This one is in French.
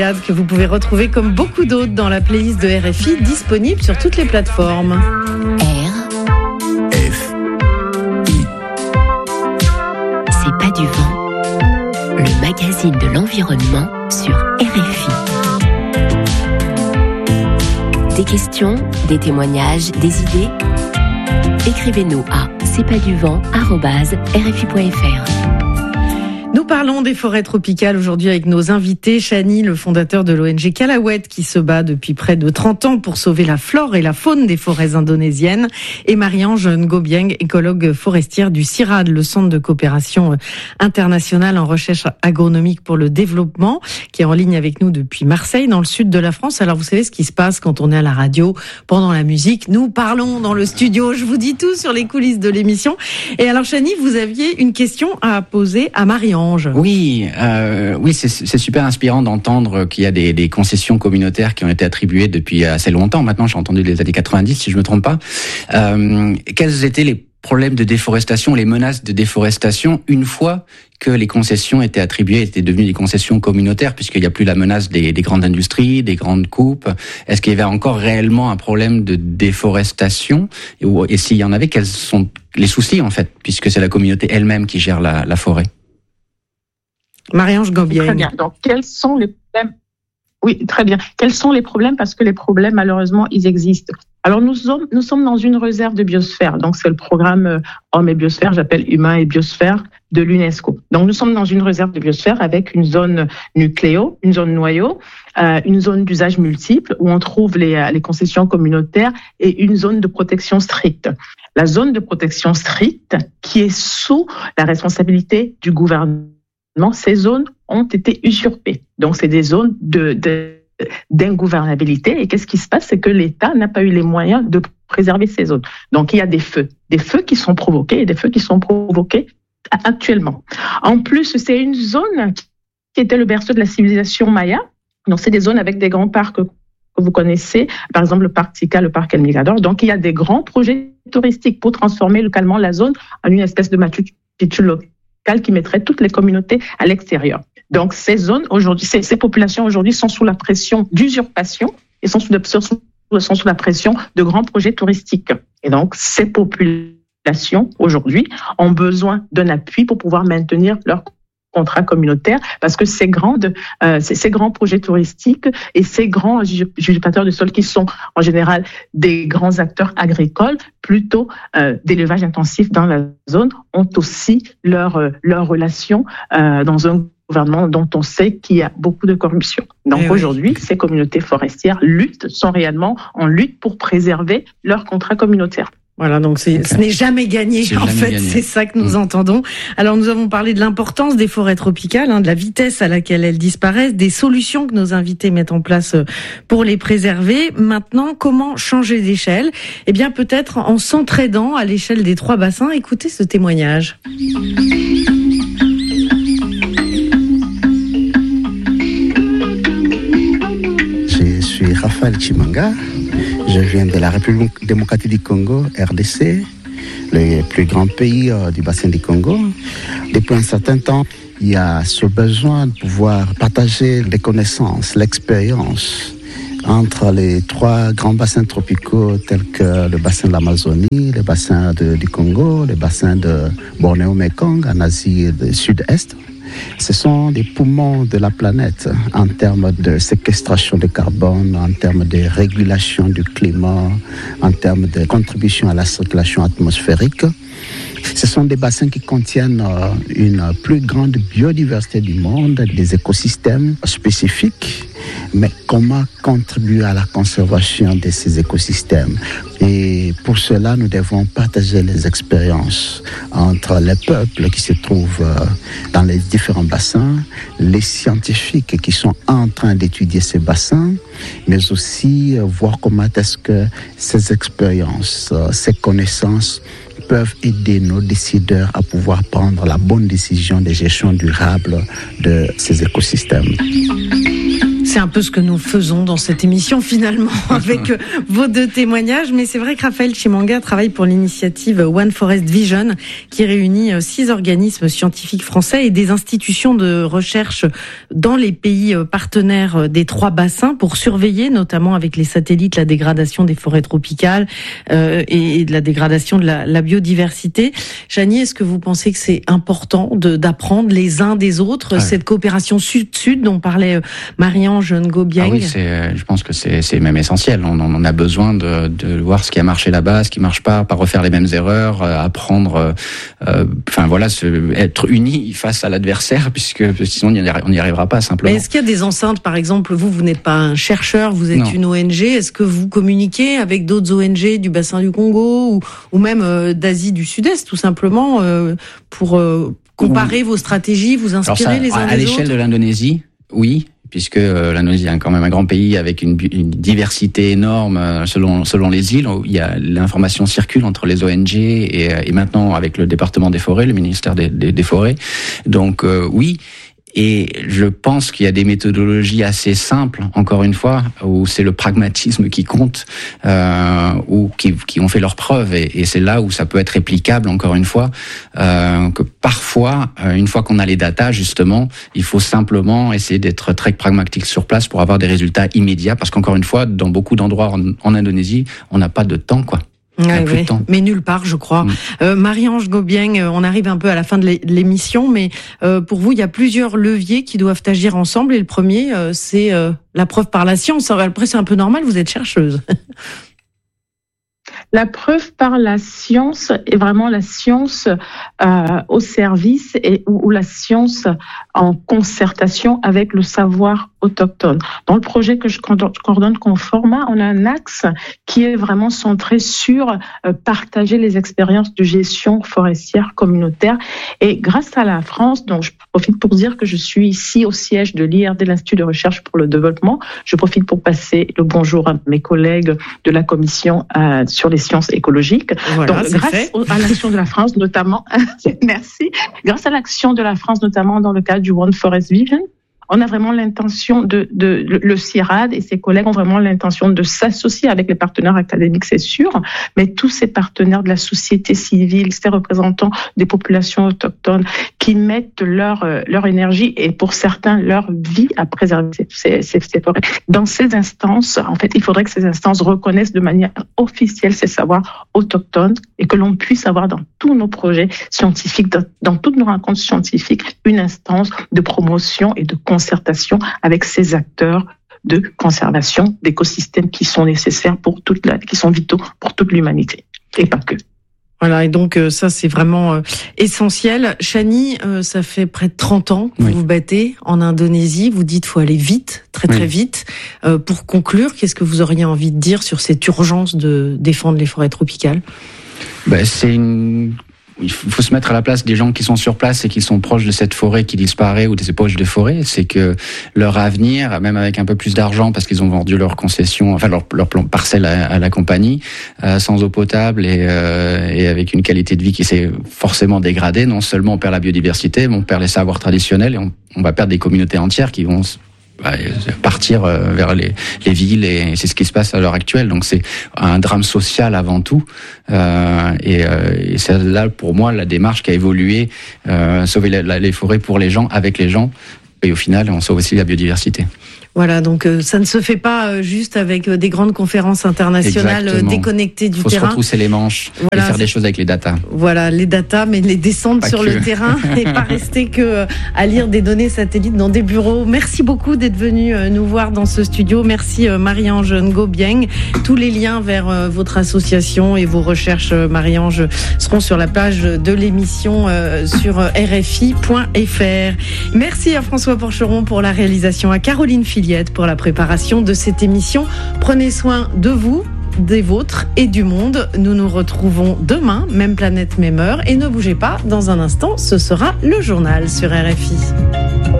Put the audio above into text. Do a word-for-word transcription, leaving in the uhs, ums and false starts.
que vous pouvez retrouver comme beaucoup d'autres dans la playlist de R F I, disponible sur toutes les plateformes. R F I. C'est pas du vent, le magazine de l'environnement sur R F I. Des questions, des témoignages, des idées? Écrivez-nous à c'est pas du vent arobase r f i point f r. Nous parlons des forêts tropicales aujourd'hui avec nos invités. Chani, le fondateur de l'O N G Kalawet, qui se bat depuis près de trente ans pour sauver la flore et la faune des forêts indonésiennes. Et Marie-Ange Ngobieng, écologue forestière du CIRAD, le Centre de coopération internationale en recherche agronomique pour le développement, qui est en ligne avec nous depuis Marseille, dans le sud de la France. Alors vous savez ce qui se passe quand on est à la radio, pendant la musique. Nous parlons dans le studio, je vous dis tout sur les coulisses de l'émission. Et alors Chani, vous aviez une question à poser à Marie-Ange. Oui, euh, oui, c'est, c'est super inspirant d'entendre qu'il y a des, des concessions communautaires qui ont été attribuées depuis assez longtemps. Maintenant, j'ai entendu les années quatre-vingt-dix, si je me trompe pas. Euh, quels étaient les problèmes de déforestation, les menaces de déforestation une fois que les concessions étaient attribuées, étaient devenues des concessions communautaires, puisqu'il n'y a plus la menace des, des grandes industries, des grandes coupes? Est-ce qu'il y avait encore réellement un problème de déforestation? Et, et s'il y en avait, quels sont les soucis en fait, puisque c'est la communauté elle-même qui gère la, la forêt? Marie-Ange Ngobieng. Très bien. Donc, quels sont les problèmes? Oui, très bien. Quels sont les problèmes? Parce que les problèmes, malheureusement, ils existent. Alors, nous sommes, nous sommes dans une réserve de biosphère. Donc, c'est le programme euh, Homme et Biosphère, j'appelle Humain et Biosphère de l'UNESCO. Donc, nous sommes dans une réserve de biosphère avec une zone nucléo, une zone noyau, euh, une zone d'usage multiple où on trouve les, les concessions communautaires et une zone de protection stricte. La zone de protection stricte qui est sous la responsabilité du gouvernement. Non, ces zones ont été usurpées. Donc, c'est des zones de, de, d'ingouvernabilité. Et qu'est-ce qui se passe? C'est que l'État n'a pas eu les moyens de préserver ces zones. Donc, il y a des feux. Des feux qui sont provoqués et des feux qui sont provoqués actuellement. En plus, c'est une zone qui était le berceau de la civilisation maya. Donc, c'est des zones avec des grands parcs que vous connaissez. Par exemple, le parc Tika, le parc El Mirador. Donc, il y a des grands projets touristiques pour transformer localement la zone en une espèce de Machu Picchu local qui mettrait toutes les communautés à l'extérieur. Donc, ces zones aujourd'hui, ces, ces populations aujourd'hui sont sous la pression d'usurpation et sont sous, de, sont sous la pression de grands projets touristiques. Et donc, ces populations aujourd'hui ont besoin d'un appui pour pouvoir maintenir leur contrat communautaire parce que ces grandes, euh, ces, ces grands projets touristiques et ces grands usurpateurs de sol qui sont en général des grands acteurs agricoles, plutôt euh, d'élevage intensif dans la zone, ont aussi leur euh, leur relation euh, dans un gouvernement dont on sait qu'il y a beaucoup de corruption. Donc, eh aujourd'hui, oui. Ces communautés forestières luttent, sont réellement en lutte pour préserver leur contrat communautaire. Voilà, donc c'est, okay. Ce n'est jamais gagné, c'est en jamais fait, gagné. C'est ça que nous mmh. entendons. Alors nous avons parlé de l'importance des forêts tropicales, hein, de la vitesse à laquelle elles disparaissent, des solutions que nos invités mettent en place pour les préserver. Maintenant, comment changer d'échelle? Eh bien, peut-être en s'entraidant à l'échelle des trois bassins. Écoutez ce témoignage. Je suis Raphaël Chimanga. Je viens de la République démocratique du Congo, R D C, le plus grand pays du bassin du Congo. Depuis un certain temps, il y a ce besoin de pouvoir partager les connaissances, l'expérience entre les trois grands bassins tropicaux tels que le bassin de l'Amazonie, le bassin de, du Congo, le bassin de Bornéo-Mekong en Asie du Sud-Est. Ce sont des poumons de la planète en termes de séquestration de carbone, en termes de régulation du climat, en termes de contribution à la circulation atmosphérique. Ce sont des bassins qui contiennent une plus grande biodiversité du monde, des écosystèmes spécifiques. Mais comment contribuer à la conservation de ces écosystèmes? Et pour cela, nous devons partager les expériences entre les peuples qui se trouvent dans les différents bassins, les scientifiques qui sont en train d'étudier ces bassins, mais aussi voir comment est-ce que ces expériences, ces connaissances peuvent aider nos décideurs à pouvoir prendre la bonne décision de gestion durable de ces écosystèmes. C'est un peu ce que nous faisons dans cette émission finalement avec vos deux témoignages, mais c'est vrai que Raphaël Chimanga travaille pour l'initiative One Forest Vision qui réunit six organismes scientifiques français et des institutions de recherche dans les pays partenaires des trois bassins pour surveiller notamment avec les satellites la dégradation des forêts tropicales euh, et de la dégradation de la, la biodiversité. Chani, est-ce que vous pensez que c'est important de, d'apprendre les uns des autres, ouais. cette coopération sud-sud dont parlait Marie-Ange Ngo-Bieng? Ah oui, c'est, je pense que c'est, c'est même essentiel. On, on a besoin de, de voir ce qui a marché là-bas, ce qui marche pas, pas refaire les mêmes erreurs, euh, apprendre, euh, enfin voilà, se, être unis face à l'adversaire, puisque sinon on n'y arrivera pas simplement. Mais est-ce qu'il y a des enceintes, par exemple, vous, vous n'êtes pas un chercheur, vous êtes non. une O N G, est-ce que vous communiquez avec d'autres O N G du bassin du Congo ou, ou même euh, d'Asie du Sud-Est, tout simplement, euh, pour euh, comparer ou... vos stratégies, vous inspirer ça, les uns des autres? À l'échelle de l'Indonésie, oui. Puisque euh, l'Indonésie est quand même un grand pays avec une, une diversité énorme euh, selon selon les îles. Où il y a l'information circule entre les O N G et, et maintenant avec le département des forêts, le ministère des, des, des forêts. Donc euh, oui. Et je pense qu'il y a des méthodologies assez simples, encore une fois, où c'est le pragmatisme qui compte, euh, ou qui, qui ont fait leurs preuves. Et, et c'est là où ça peut être réplicable, encore une fois, euh, que parfois, une fois qu'on a les datas, justement, il faut simplement essayer d'être très pragmatique sur place pour avoir des résultats immédiats. Parce qu'encore une fois, dans beaucoup d'endroits en, en Indonésie, on n'a pas de temps, quoi. Ouais, oui, mais nulle part, je crois. Mmh. Euh, Marie-Ange Ngo-Bieng, on arrive un peu à la fin de l'émission, mais euh, pour vous, il y a plusieurs leviers qui doivent agir ensemble. Et le premier, euh, c'est euh, la preuve par la science. Après, c'est un peu normal, vous êtes chercheuse. La preuve par la science est vraiment la science euh, au service et ou, ou la science en concertation avec le savoir autochtone. Dans le projet que je coordonne Conforma, on a un axe qui est vraiment centré sur euh, partager les expériences de gestion forestière communautaire. Et grâce à la France, donc je profite pour dire que je suis ici au siège de l'I R D, l'Institut de recherche pour le développement. Je profite pour passer le bonjour à mes collègues de la commission euh, sur les sciences écologiques. Voilà, donc, grâce fait. à l'action de la France, notamment, merci, grâce à l'action de la France, notamment dans le cadre du One Forest Vision, on a vraiment l'intention de, de, le C I R A D et ses collègues ont vraiment l'intention de s'associer avec les partenaires académiques, c'est sûr, mais tous ces partenaires de la société civile, ces représentants des populations autochtones qui mettent leur, leur énergie et pour certains leur vie à préserver ces, ces, ces forêts. Dans ces instances, en fait, il faudrait que ces instances reconnaissent de manière officielle ces savoirs autochtones et que l'on puisse avoir dans tous nos projets scientifiques, dans, dans toutes nos rencontres scientifiques, une instance de promotion et de conservation avec ces acteurs de conservation d'écosystèmes qui sont nécessaires pour toute la, qui sont vitaux pour toute l'humanité et pas que. Voilà, et donc euh, ça c'est vraiment euh, essentiel. Chani, euh, ça fait près de trente ans que oui. vous vous battez en Indonésie. Vous dites faut aller vite, très très oui. vite. Euh, pour conclure, qu'est-ce que vous auriez envie de dire sur cette urgence de défendre les forêts tropicales? Ben, c'est une... Il faut se mettre à la place des gens qui sont sur place et qui sont proches de cette forêt qui disparaît ou des épaules de forêt. C'est que leur avenir, même avec un peu plus d'argent parce qu'ils ont vendu leur concession, enfin leur, leur parcelle à, à la compagnie, euh, sans eau potable et, euh, et avec une qualité de vie qui s'est forcément dégradée. Non seulement on perd la biodiversité, mais on perd les savoirs traditionnels et on, on va perdre des communautés entières qui vont partir vers les, les villes et c'est ce qui se passe à l'heure actuelle. Donc c'est un drame social avant tout euh, et, euh, et c'est là pour moi la démarche qui a évolué, euh, sauver la, la, les forêts pour les gens, avec les gens et au final on sauve aussi la biodiversité. Voilà, donc euh, ça ne se fait pas euh, juste avec euh, des grandes conférences internationales euh, déconnectées du Faut terrain. Il faut se retrousser les manches voilà, et faire des choses avec les datas. Voilà, les datas, mais les descendre pas sur que. le terrain et pas rester que euh, à lire des données satellites dans des bureaux. Merci beaucoup d'être venu euh, nous voir dans ce studio. Merci euh, Marie-Ange Ngo-Bieng. Tous les liens vers euh, votre association et vos recherches, euh, Marie-Ange, seront sur la page de l'émission euh, sur euh, R F I point F R. Merci à François Porcheron pour la réalisation, à Caroline Philippe pour la préparation de cette émission. Prenez soin de vous, des vôtres et du monde. Nous nous retrouvons demain, même planète, même heure. Et ne bougez pas, dans un instant, ce sera le journal sur R F I.